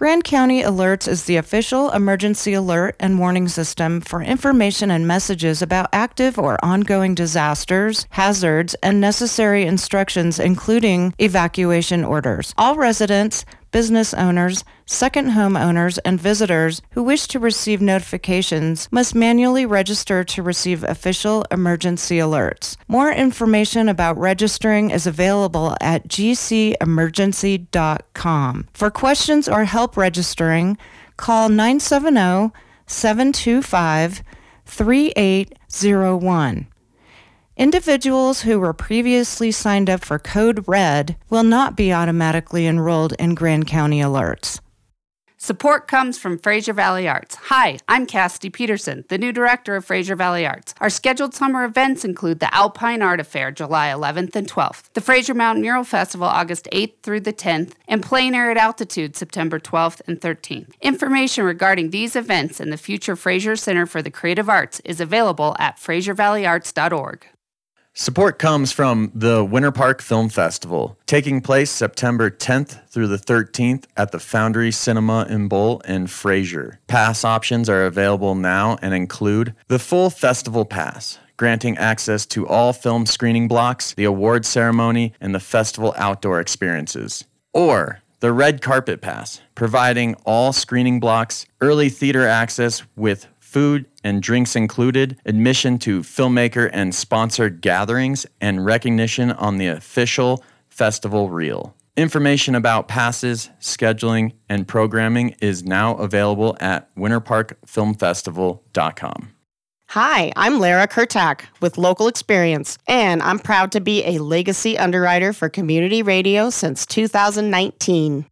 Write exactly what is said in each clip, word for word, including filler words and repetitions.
Grand County Alerts is the official emergency alert and warning system for information and messages about active or ongoing disasters, hazards, and necessary instructions, including evacuation orders. All residents, business owners, second home owners, and visitors who wish to receive notifications must manually register to receive official emergency alerts. More information about registering is available at g c emergency dot com. For questions or help registering, call nine seven zero, seven two five, three eight zero one. Individuals who were previously signed up for Code Red will not be automatically enrolled in Grand County Alerts. Support comes from Fraser Valley Arts. Hi, I'm Cassidy Peterson, the new director of Fraser Valley Arts. Our scheduled summer events include the Alpine Art Affair, July eleventh and twelfth, the Fraser Mountain Mural Festival, August eighth through the tenth, and Plein Air at Altitude, September twelfth and thirteenth. Information regarding these events and the future Fraser Center for the Creative Arts is available at fraser valley arts dot org. Support comes from the Winter Park Film Festival, taking place September tenth through the thirteenth at the Foundry Cinema in Bull in Fraser. Pass options are available now and include the full festival pass, granting access to all film screening blocks, the award ceremony, and the festival outdoor experiences. Or the Red Carpet Pass, providing all screening blocks, early theater access with food and drinks included, admission to filmmaker and sponsored gatherings, and recognition on the official festival reel. Information about passes, scheduling, and programming is now available at winter park film festival dot com. Hi, I'm Lara Kurtak with Local Experience, and I'm proud to be a legacy underwriter for community radio since two thousand nineteen.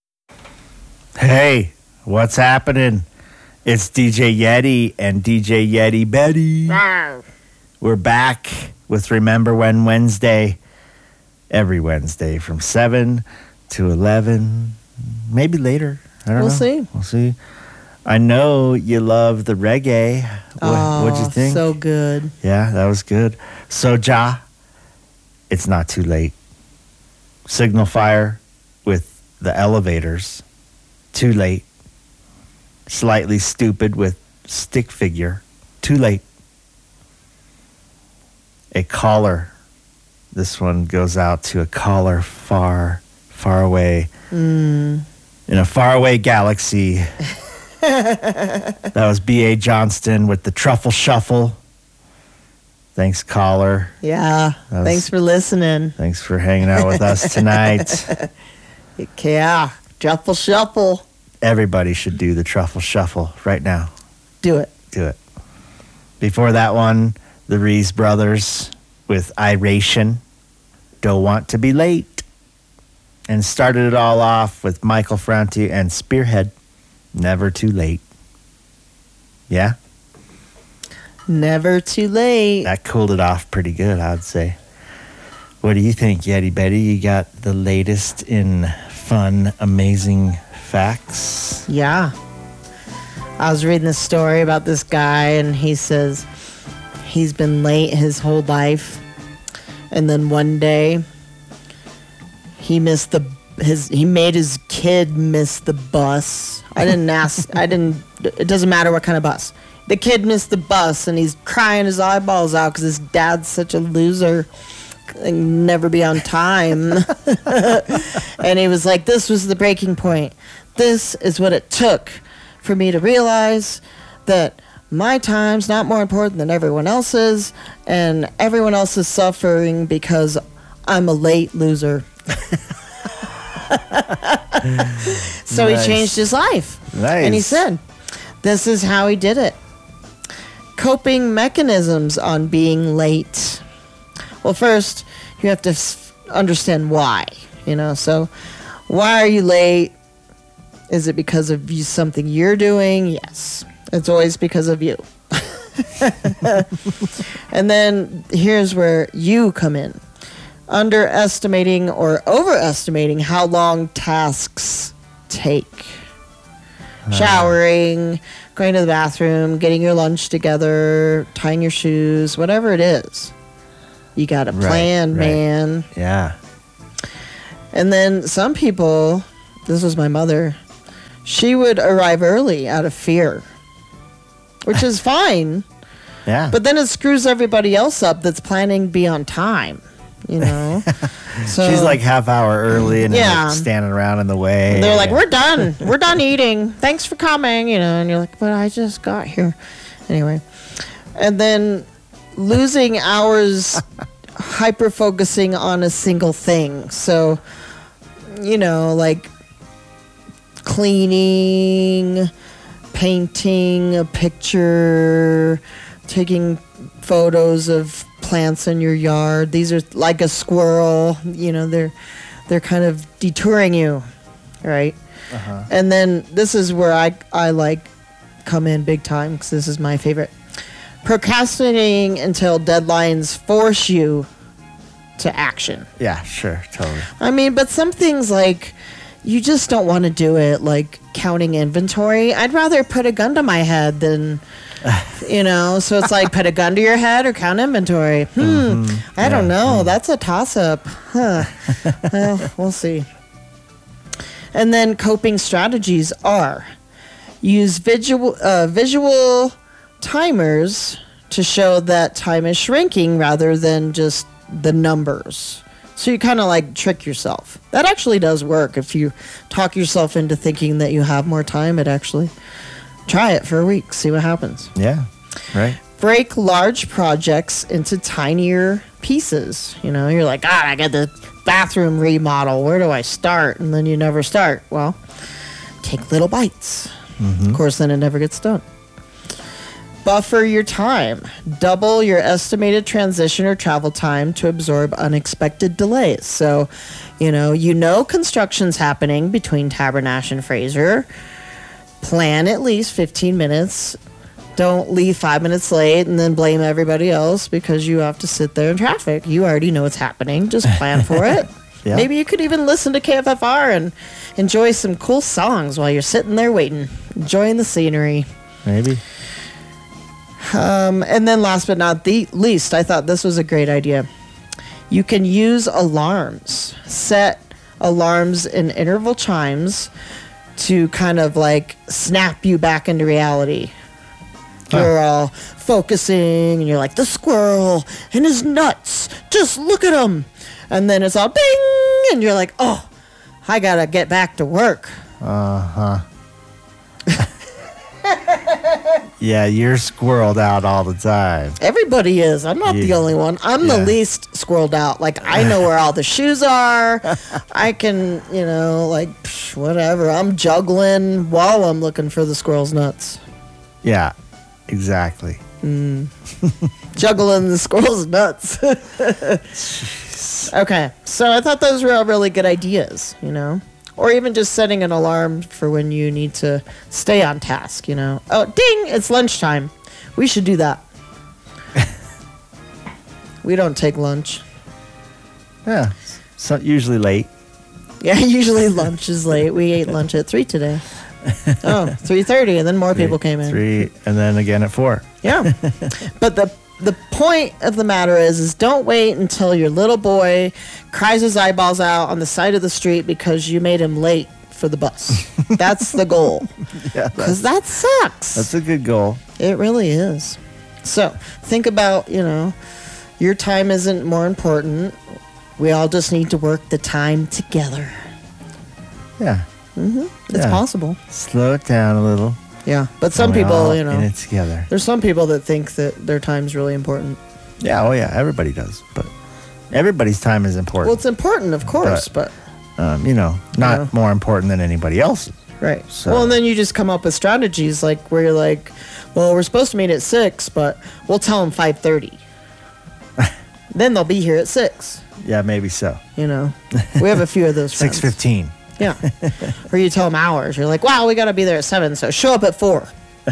Hey, what's happening? It's D J Yeti and D J Yeti Betty. Rawr. We're back with Remember When Wednesday, every Wednesday from seven to eleven, maybe later. I don't we'll know. see. We'll see. I know you love the reggae. What, oh, what'd you think? So good. Yeah, that was good. So, Ja, it's not too late. Signal Fire with the Elevators. Too late. Slightly Stupid with Stick Figure. Too late. A Caller. This one goes out to a caller far, far away. Mm. In a faraway galaxy. That was B A Johnston with the Truffle Shuffle. Thanks, caller. Yeah. Was, thanks for listening. Thanks for hanging out with us tonight. Yeah. Truffle Shuffle. Everybody should do the Truffle Shuffle right now. Do it. Do it. Before that one, the Reese Brothers with Iration. Don't Want to Be Late. And started it all off with Michael Franti and Spearhead. Never Too Late. Yeah? Never too late. That cooled it off pretty good, I'd say. What do you think, Yeti Betty? You got the latest in fun, amazing facts? Yeah. I was reading this story about this guy, and he says he's been late his whole life. And then one day, he missed the his he made his kid miss the bus. I didn't ask. I didn't. It doesn't matter what kind of bus. The kid missed the bus, and he's crying his eyeballs out because his dad's such a loser. And never be on time. And he was like, "This was the breaking point. This is what it took for me to realize that my time's not more important than everyone else's, and everyone else is suffering because I'm a late loser." So nice. He changed his life. Nice. And he said, this is how he did it. Coping mechanisms on being late. Well, first, you have to understand why, you know. So, why are you late? Is it because of you, something you're doing? Yes. It's always because of you. And then here's where you come in. Underestimating or overestimating how long tasks take. Uh. Showering, going to the bathroom, getting your lunch together, tying your shoes, whatever it is. You got a plan, right, right. man. Yeah. And then some people, this was my mother, she would arrive early out of fear, which is fine. Yeah. But then it screws everybody else up that's planning to be on time, you know? So she's like half hour early and Yeah. like standing around in the way. they're like, we're done. We're done eating. Thanks for coming, you know? And you're like, but I just got here. Anyway. And then losing hours hyper-focusing on a single thing. So, you know, like cleaning, painting a picture, taking photos of plants in your yard. These are like a squirrel, you know, they're they're kind of detouring you, right? Uh-huh. And then this is where I I like come in big time because this is my favorite. Procrastinating until deadlines force you to action. Yeah, sure, totally. I mean, but some things like you just don't want to do it, like counting inventory. I'd rather put a gun to my head than, you know, so it's like put a gun to your head or count inventory. Hmm, Mm-hmm. I don't Yeah, know. yeah. That's a toss-up. Huh. Well, we'll see. And then coping strategies are use visual, uh, visual timers to show that time is shrinking rather than just the numbers. So you kind of like trick yourself. That actually does work. If you talk yourself into thinking that you have more time, it actually try it for a week, see what happens. Yeah, right. Break large projects into tinier pieces. You know, you're like, ah, I got the bathroom remodel. Where do I start? And then you never start. Well, take little bites. Of course, then it never gets done. Buffer your time. Double your estimated transition or travel time to absorb unexpected delays. So, you know, you know construction's happening between Tabernash and Fraser. Plan at least fifteen minutes. Don't leave five minutes late and then blame everybody else because you have to sit there in traffic. You already know what's happening. Just plan for it. Yeah. Maybe you could even listen to K F F R and enjoy some cool songs while you're sitting there waiting, enjoying the scenery. Maybe. Um, and then last but not the least, I thought this was a great idea. You can use alarms. Set alarms in interval chimes to kind of like snap you back into reality. You're all focusing and you're like, the squirrel and his nuts. Just look at him. And then it's all ding. And you're like, oh, I got to get back to work. Uh-huh. Yeah, you're squirreled out all the time. Everybody is. I'm not the Yeah. only one. I'm Yeah. the least squirreled out. Like, I know where all the shoes are. I can, you know, like, psh, whatever. I'm juggling while I'm looking for the squirrel's nuts. Yeah, exactly. Juggling the squirrel's nuts. Okay, so I thought those were all really good ideas, you know? Or even just setting an alarm for when you need to stay on task, you know? Oh, ding, it's lunchtime. We should do that. We don't take lunch. Yeah, so usually late. Yeah, usually lunch is late. We ate lunch at three today. Oh, three thirty, and then more people came in. Three, and then again at four. Yeah. But the the point of the matter is is don't wait until your little boy cries his eyeballs out on the side of the street because you made him late for the bus. That's the goal. Yeah, Because that sucks. that's a good goal. It really is. So think about, you know, your time isn't more important. We all just need to work the time together. Yeah, It's Yeah. possible. slow it down a little. Yeah. But some and we're all people, you in know, it together. there's some people that think that their time's really important. Yeah, oh yeah, everybody does, but everybody's time is important. Well, it's important, of course, but, um, you know, not Yeah. more important than anybody else's. right. So- Well, and then you just come up with strategies like where you're like, well, we're supposed to meet at six, but we'll tell them five thirty. Then they'll be here at six. Yeah, maybe so. You know, we have a few of those friends. Six fifteen. Yeah. Or you tell them hours. You're like, wow, we got to be there at seven, so show up at four.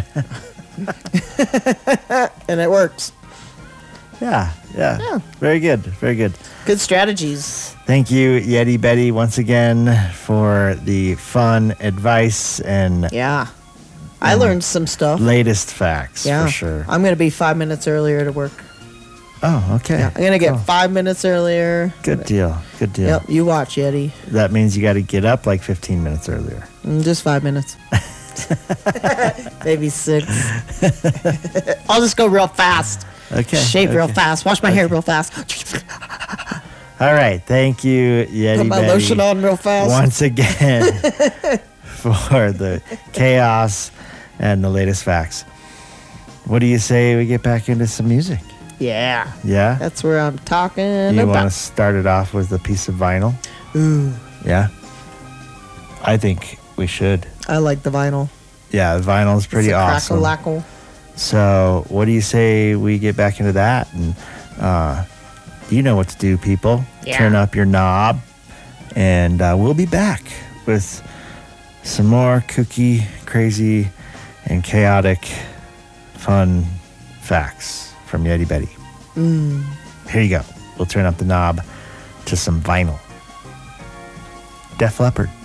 And it works. Yeah, yeah, Yeah. Very good, very good. Good strategies. Thank you, Yeti Betty, once again for the fun advice and Yeah. I learned some stuff. latest facts Yeah. for sure. I'm going to be five minutes earlier to work. Oh, okay. Yeah, I'm gonna get Cool. five minutes earlier. Good deal. Good deal. Yep, you watch, Yeti. That means you got to get up like fifteen minutes earlier. Mm, just five minutes. Maybe six. I'll just go real fast. Okay. Shave real okay. fast. Wash my hair real fast. All right. Thank you, Yeti Put my Betty, lotion on real fast. once again for the chaos and the latest facts. What do you say we get back into some music? Yeah. Yeah? That's where I'm talking You want to about. start it off with a piece of vinyl? Ooh, Yeah? I think we should. I like the vinyl. Yeah, the vinyl's pretty it's a awesome. Crackle-lackle. So, what do you say we get back into that? And uh, you know what to do, people. Yeah. Turn up your knob, and uh, we'll be back with some more kooky, crazy, and chaotic, fun facts from Yeti Betty. Mm. Here you go. We'll turn up the knob to some vinyl. Def Leppard.